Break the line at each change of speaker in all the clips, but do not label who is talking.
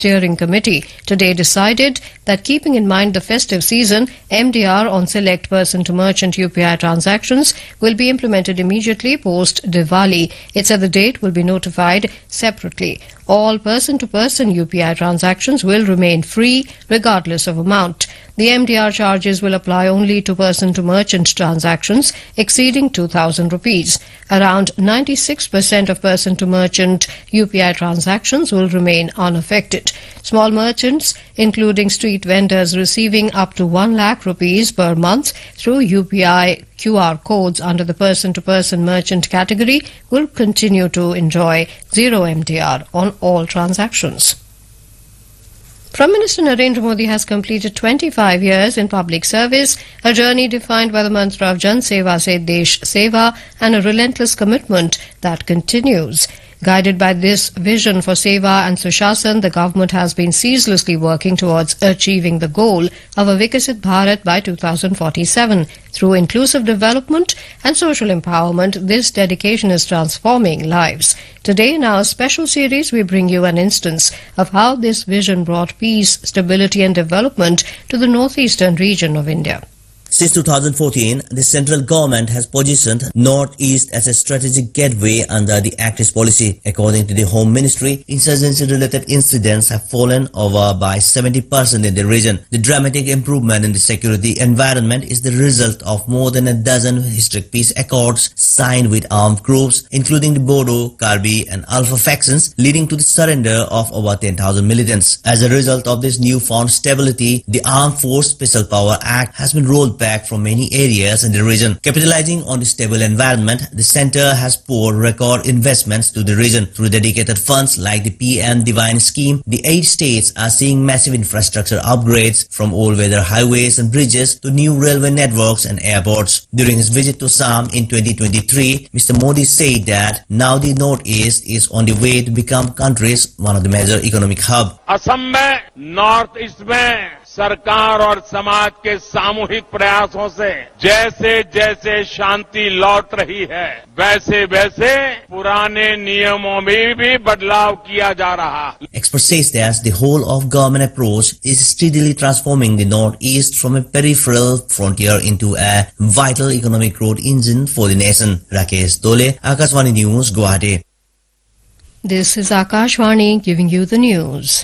Steering Committee today decided that, keeping in mind the festive season, MDR on select person-to-merchant UPI transactions will be implemented immediately post-Diwali. It said the date will be notified separately. All person-to-person UPI transactions will remain free regardless of amount. The MDR charges will apply only to person-to-merchant transactions exceeding 2,000 rupees. Around 96% of person-to-merchant UPI transactions will remain unaffected. Small merchants, including street vendors receiving up to 1 lakh rupees per month through UPI QR codes under the person-to-person merchant category, will continue to enjoy zero MDR on all transactions. Prime Minister Narendra Modi has completed 25 years in public service, a journey defined by the mantra of Jan Seva se Desh Seva and a relentless commitment that continues. Guided by this vision for Seva and Sushasana, the government has been ceaselessly working towards achieving the goal of a Vikasit Bharat by 2047. Through inclusive development and social empowerment, this dedication is transforming lives. Today, in our special series, we bring you an instance of how this vision brought peace, stability and development to the northeastern region of India.
Since 2014, the central government has positioned Northeast as a strategic gateway under the Act-East policy. According to the Home Ministry, insurgency-related incidents have fallen over by 70% in the region. The dramatic improvement in the security environment is the result of more than a dozen historic peace accords signed with armed groups, including the Bodo, Karbi and Alpha factions, leading to the surrender of over 10,000 militants. As a result of this newfound stability, the Armed Force Special Power Act has been rolled back from many areas in the region. Capitalizing on the stable environment, the centre has poured record investments to the region. Through dedicated funds like the PM Divine scheme, the 8 states are seeing massive infrastructure upgrades from all-weather highways and bridges to new railway networks and airports. During his visit to Assam in 2023, Mr. Modi said that now the Northeast is on the way to become country's one of the major economic hub.
Assam में north east में सरकार और समाज के सामूहिक प्रयासों से जैसे जैसे शांति लौट रही है, वैसे वैसे पुराने नियमों में भी बदलाव किया जा रहा है.
Expert says that the whole of government approach is steadily transforming the Northeast from a peripheral frontier into a vital economic growth engine for the nation. Rakesh Dole, Akashvani News, Guwahati.
This is Akashvani giving you the news.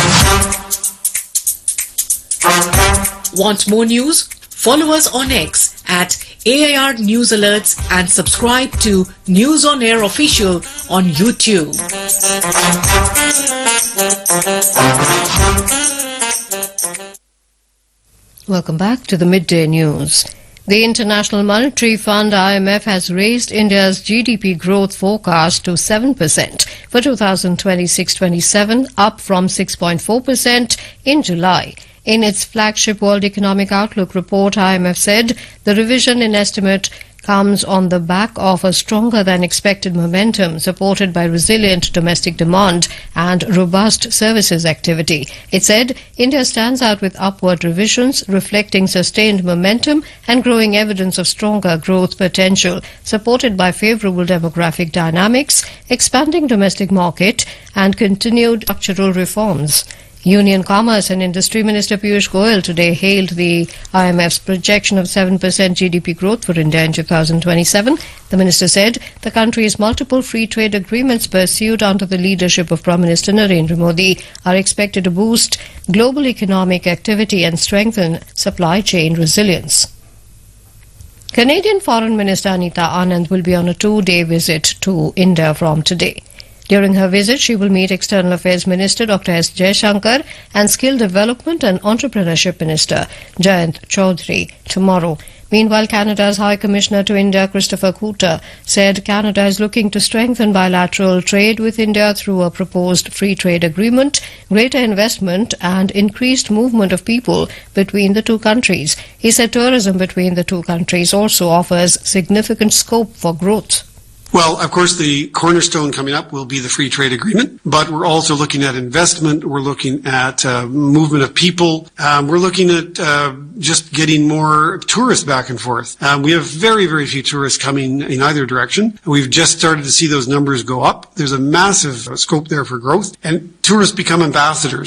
Want more news? Follow us on X at AIR News Alerts and subscribe to News on Air Official on YouTube.
Welcome back to the midday news. The International Monetary Fund IMF has raised India's GDP growth forecast to 7% for 2026-27, up from 6.4% in July. In its flagship World Economic Outlook report, IMF said the revision in estimate comes on the back of a stronger than expected momentum supported by resilient domestic demand and robust services activity. It said India stands out with upward revisions reflecting sustained momentum and growing evidence of stronger growth potential, supported by favourable demographic dynamics, expanding domestic market and continued structural reforms. Union Commerce and Industry Minister Piyush Goyal today hailed the IMF's projection of 7% GDP growth for India in 2027. The minister said the country's multiple free trade agreements pursued under the leadership of Prime Minister Narendra Modi are expected to boost global economic activity and strengthen supply chain resilience. Canadian Foreign Minister Anita Anand will be on a 2-day visit to India from today. During her visit, she will meet External Affairs Minister Dr. S. Jaishankar and Skill Development and Entrepreneurship Minister Jayant Chaudhary tomorrow. Meanwhile, Canada's High Commissioner to India, Christopher Cooter, said Canada is looking to strengthen bilateral trade with India through a proposed free trade agreement, greater investment and increased movement of people between the two countries. He said tourism between the two countries also offers significant scope for growth.
Well, of course, the cornerstone coming up will be the free trade agreement, but we're also looking at investment. We're looking at movement of people. We're looking at just getting more tourists back and forth. We have very, very few tourists coming in either direction. We've just started to see those numbers go up. There's a massive scope there for growth, and tourists become ambassadors.